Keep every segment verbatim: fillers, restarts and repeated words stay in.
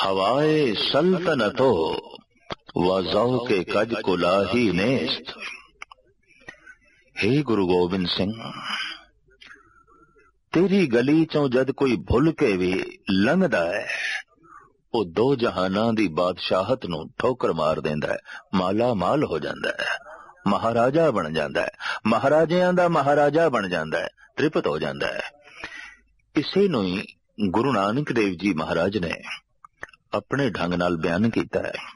हवाए सल्तनतो व ज़ौक़े कज कुलाही नेस्त। हे गुरु गोबिंद सिंह, तेरी गली चों जद कोई भुल के भी लंघदा है, वो दो जहाना दी बादशाहत नूं ठोकर मार देंदा है, माला माल हो जांदा है, महाराजा बन जांदा है, महाराजियां दा महाराजा बन जांदा है, तृप्त हो जांदा है। इसे नूं ही गुरु नानक देव जी महाराज ने अपने ढंग नाल बयान कीता है।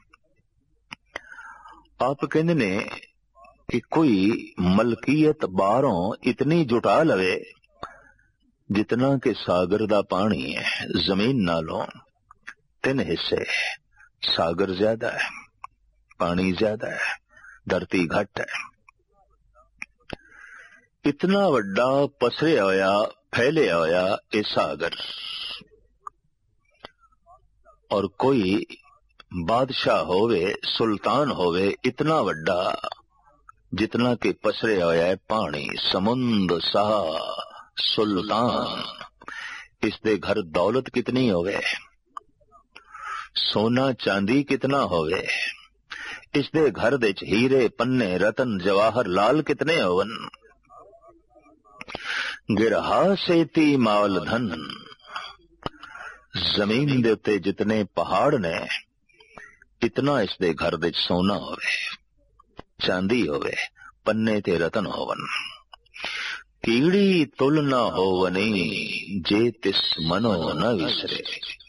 आप कहंदे ने कि कोई मलकीयत बाहरों इतनी जुटा लवे जितना कि सागर दा पानी है, जमीन नालों तीन हिस्से, सागर ज्यादा है, पानी ज्यादा है, धरती घट है। इतना वड्डा पसरिया होया फैलिया होया ये सागर, और कोई बादशाह होवे सुल्तान होवे इतना वड्डा जितना कि पसरिया होया है पानी, समुंद सा सुल्तान। इसदे घर दौलत कितनी होवे, सोना चांदी कितना होवे, इसदे घर दे हीरे पन्ने रतन जवाहर लाल कितने होवन। गिरहा सेती माल धन, जमीन दे उत्ते जितने पहाड़ ने इतना इसदे घर दे सोना होवे, चांदी होवे, पन्ने ते रतन होवन। कीड़ी तुल न होवनी जे तिस मनो न विसरे।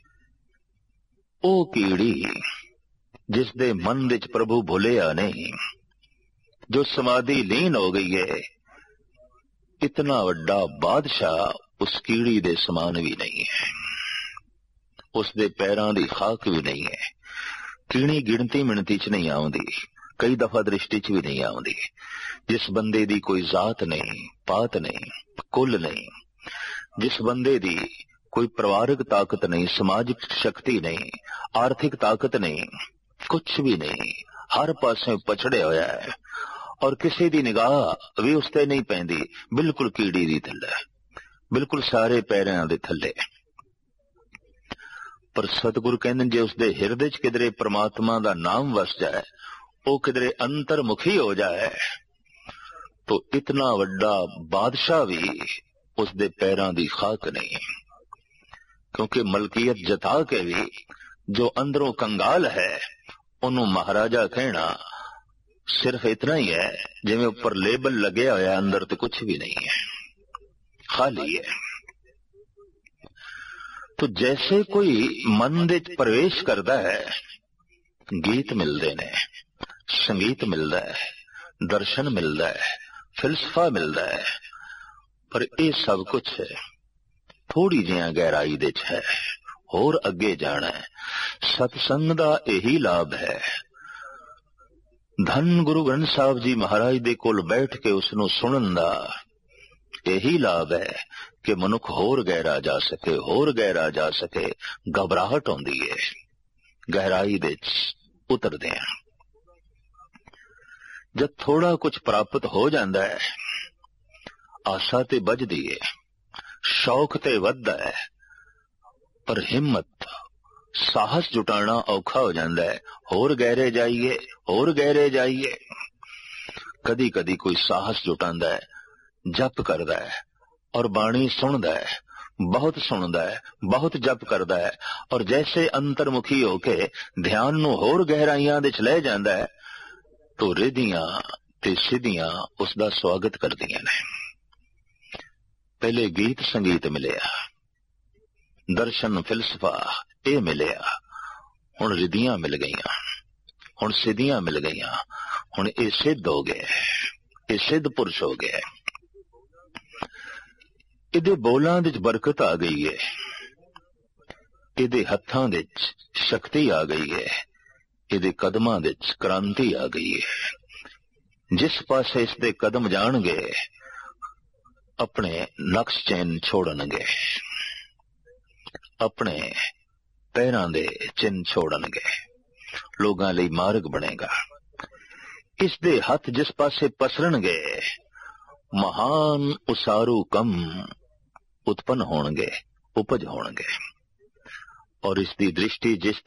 ओ कीड़ी जिसदे मन विच प्रभु भुलिया नहीं, जो समाधि लीन हो गई है, इतना वड्डा बादशाह उस कीड़ी दे समान भी नहीं है, उसदे पैरां दी खाक भी नहीं है। कीड़ी गिणती मिणती च नहीं आउंदी, कई दफा दृष्टि च भी नहीं आउंदी। जिस बंदे दी कोई जात नहीं, पात नहीं, कुल नहीं, जिस बंदे दी कोई परिवारिक ताकत नहीं, समाजिक शक्ति नहीं, आर्थिक ताकत नहीं, कुछ भी नहीं, हर पासे पछड़े होया है और किसी दी निगाह भी उसते नहीं पैंदी, बिल्कुल कीड़ी दी थल्ले, बिल्कुल सारे पैरां दे थल्ले। पर सतगुरु कहंदे जे उसदे हिरदे च किधरे परमात्मा दा नाम वस जाए, वो किधरे अंतर्मुखी हो जाए, तो इतना वड्डा बादशाह भी उसदे पैरां दी खाक नहीं। क्योंकि मलकियत जता के भी जो अंदरों कंगाल है, उन्हों महाराजा कहना सिर्फ इतना ही है जिवें ऊपर लेबल लगे होया, अंदर तो कुछ भी नहीं है, खाली है। तो जैसे कोई मन दे प्रवेश करता है, गीत मिलते ने, संगीत मिलता है, दर्शन मिलता है, फिलसफा मिलता है, पर यह सब कुछ थोड़ी जिहा गहराई दे च है, होर अगे जाना है। सतसंग दा यही लाभ है। धन गुरु ग्रंथ साहब जी महाराज दे कोल बैठ के उसनू सुनन दा यही लाभ है कि मनुख होर गहरा जा सके, होर गहरा जा सके। घबराहट होंदी है गहराई दे उतरदे हैं। जब थोड़ा कुछ प्राप्त हो जाता है, आशा ते बजदी है, शौक ते वधदा है, पर हिम्मत साहस जुटाना औखा हो जाता है। होर गहरे जाइए, होर गहरे जाइए। कदी कदी कोई साहस जुटांदा है, जप करदा है और बाणी सुनदा है, बहुत सुनदा है, बहुत जप करदा है, और जैसे अंतर्मुखी होके ध्यान नू होर गहराइयां दे च ले जांदा है, तो रिधियां ते सिद्धियां उसदा स्वागत करदियां ने। पहले गीत संगीत मिलिया, दर्शन फिलसफा ये मिलिया, हुण रिधियां मिल गईयां, हुण सिद्धियां मिल गईयां, हुण ये सिद्ध हो गए, ये सिद्ध पुरुष हो गए। इहदे बोलां दे बरकत आ गई है, इहदे हत्थां दे शक्ति आ गई है, इहदे कदमां दे क्रांति आ गई है। जिस पासे इसदे कदम जाणगे, अपने नक्श चैन छोड़नगे, अपने पैरां दे चिन्ह छोड़नगे, लोगां लई मार्ग बनेगा। इसदे हथ जिस पासे पसरनगे, महान उसारू कम उत्पन्न होणगे, उपज होणगे, और इसकी दृष्टि जिस